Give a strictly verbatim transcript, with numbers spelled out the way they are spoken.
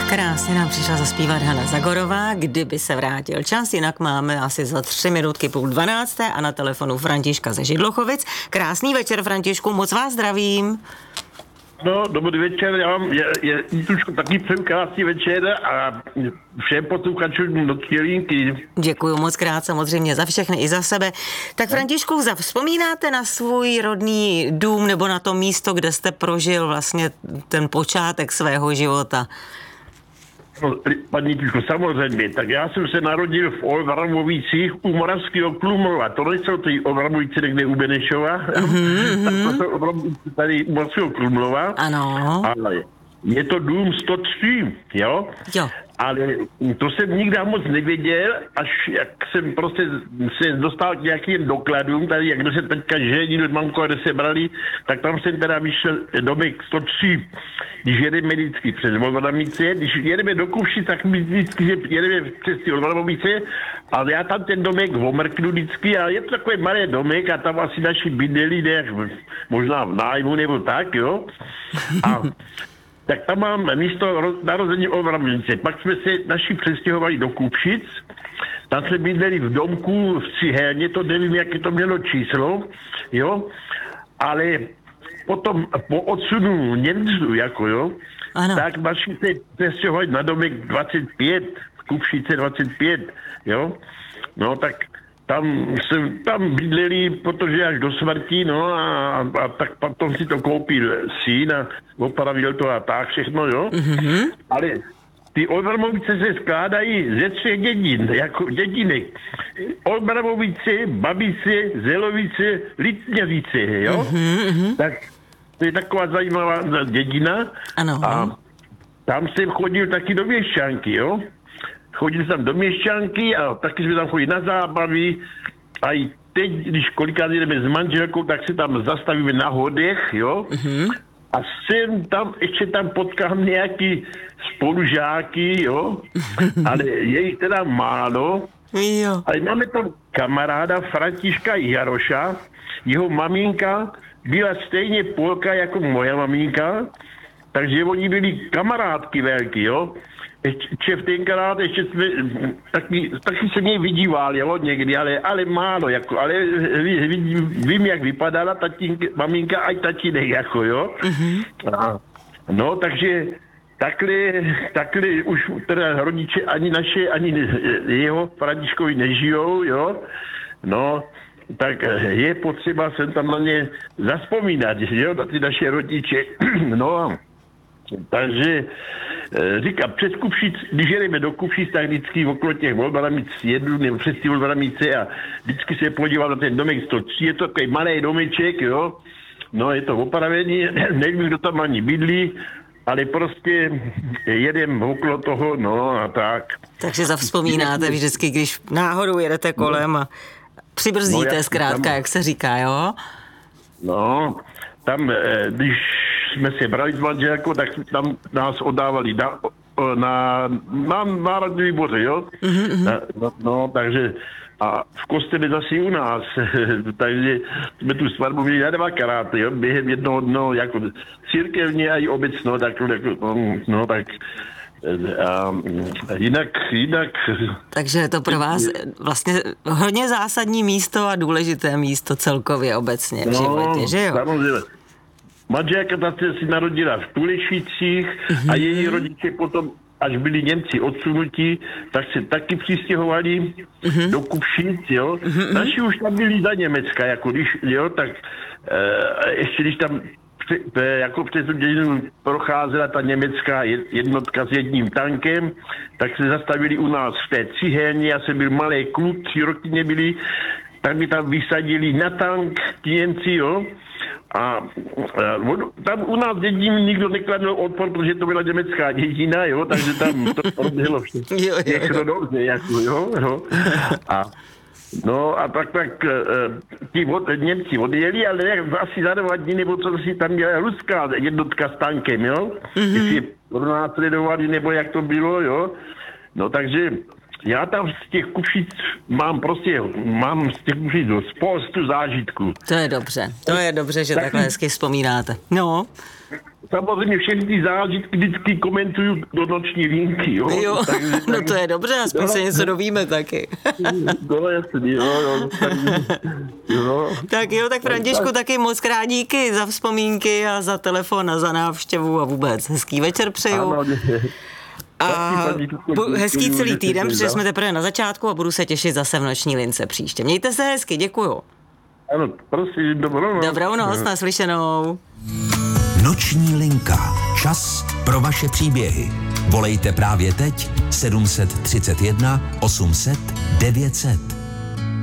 Krásně nám přišla zaspívat Hana Zagorová, kdyby se vrátil čas, jinak máme asi za tři minutky půl dvanácté a na telefonu Františka ze Židlochovic. Krásný večer, Františku, moc vás zdravím. No, dobrý večer, já vám je, je, je taky přeju krásný večer a všem posluchačům do linky. Děkuju moc krát samozřejmě za všechny i za sebe. Tak Františku, vzpomínáte na svůj rodný dům nebo na to místo, kde jste prožil vlastně ten počátek svého života? No, paní Píško, samozřejmě, tak já jsem se narodil v Olbramovicích u Moravského Krumlova. To nejsou ty Olbramovice někde u Benešova. Mm-hmm. Tak to jsou Olbramovice tady u Moravského Krumlova. Ano. Ale je to dům sto tři, jo? Jo. Ale to jsem nikdy moc nevěděl, až jak jsem prostě se dostal k nějakým dokladům, tady jak se teďka žení do mamko, kde se brali, tak tam jsem teda vyšel domek sto tři, když jedeme vždycky přes Olbramovice, když jedeme do Kuši, tak my vždycky jedeme přes ty Olbramovice, ale já tam ten domek omrknu vždycky a je to takový malý domek a tam asi naši bydleli, ne, možná v nájmu nebo tak, jo. A tak tam mám místo narození Olbramovice. Pak jsme se naši přestěhovali do Kupšic. Tam jsme bydleli v domku v Cihelně, to nevím, jaké to mělo číslo, jo. Ale potom po odsunu Němců, jako jo, ano. Tak naši se přestěhovali na domek dvacet pět, v Kupšice dvacet pět, jo. No tak tam jsem tam bydleli, protože až do smrti, no a, a tak potom si to koupil syn a opravil to a tak všechno, jo. Mm-hmm. Ale ty Olbramovice se skládají ze třech dědin, jako dědinek. Olbramovice, Babice, Zelovice, Litňavice, jo. Mm-hmm. Tak to je taková zajímavá dědina. Ano. A tam jsem chodil taky do Měšťanky, jo. Chodil jsem do Měšťanky a taky jsme tam chodili na zábavy a i teď, když kolikrát jdeme s manželkou, tak se tam zastavíme na hodech, jo. Mm-hmm. A jsem tam, ještě tam potkám nějaký spolužáky, jo. Ale je jich teda málo. Jo. Ale máme tam kamaráda Františka Jaroša, jeho maminka byla stejně Polka jako moje maminka, takže oni byli kamarádky velký, jo. Ještě v tenkrát, ještě jsme, taky, taky se mě vydíval, jo, někdy, ale, ale málo, jako, ale vím, vím, jak vypadala tatínka, maminka a tatínek, jako, jo. Mm-hmm. A, no, takže takhle, takhle už teda rodiče ani naše, ani jeho Františkovi nežijou, jo. No, tak je potřeba se tam na ně zaspomínat, jo, na ty naše rodiče, no. Takže říkám, přes Kupšic, když jedeme do Kupšic, tak vždycky okolo těch Olbramic jedu, nebo přes ty Olbramice a vždycky se podívám na ten domek sto tři, je to takový malý domeček, jo, no je to opravený, nevím, kdo tam ani bydlí, ale prostě jedem okolo toho, no a tak. Takže zavzpomínáte vždycky, když náhodou jedete kolem a přibrzdíte no, zkrátka, tam, jak se říká, jo? No, tam, když jsme se brali s manželkou, tak tam nás oddávali na, na, na národní výboře, jo? Mm-hmm. No, no, takže a v kostele zase u nás, takže jsme tu svatbu měli na dvakrát, jo? Během jednoho dno, jako církevně a i obecno, tak, no, no tak a jinak, jinak... Takže je to pro vás vlastně hodně zásadní místo a důležité místo celkově obecně v životě, no, že jo? Samozřejmě. Manželka zase si narodila v Tulešicích mm-hmm. a její rodiče potom, až byli Němci odsunutí, tak se taky přistěhovali mm-hmm. do Kupšic, jo. Mm-hmm. Naši už tam byli za Německa, jako když, jo, tak e, ještě když tam pře, jako přes tu dějinu procházela ta německá jednotka s jedním tankem, tak se zastavili u nás v té Cihelně, já jsem byl malý kluk, tři roky nebyli, tak mi tam vysadili na tank ti Němci, jo. A, a tam u nás dědím nikdo nekladl odpor, protože to byla německá dědina, jo, takže tam to proběhlo všechno dobře, jako, jo, jo. A, no a tak, tak ti od, Němci odjeli, ale asi za dva dní, nebo co si tam měla ruská jednotka s tankem, jo, mm-hmm. jestli je pronásledovali, nebo jak to bylo, jo. No takže já tam z těch Kušic mám prostě, mám z těch Kušic spoustu zážitků. To je dobře, to je dobře, že tak, takhle hezky vzpomínáte. No. Samozřejmě všechny ty zážitky vždycky komentuju do noční linky, jo. Jo, takže, no to je dobře, aspoň no, se něco dovíme taky. No jasný, jo, jo, tak, jo. Tak jo, tak Františku, taky moc krát díky za vzpomínky a za telefon a za návštěvu a vůbec hezký večer přeju. Ano, a hezký celý týden, protože jsme teprve na začátku a budu se těšit zase v noční lince příště. Mějte se hezky, děkuju. Ano, prosím, dobrou noc. Dobrou noc, naslyšenou. Noční linka. Čas pro vaše příběhy. Volejte právě teď sedm set třicet jedna osm set devět set.